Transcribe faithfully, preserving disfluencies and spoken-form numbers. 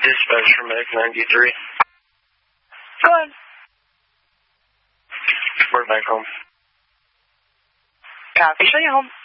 Dispatch from X ninety-three. Go ahead. We're back home. Copy. Show you home.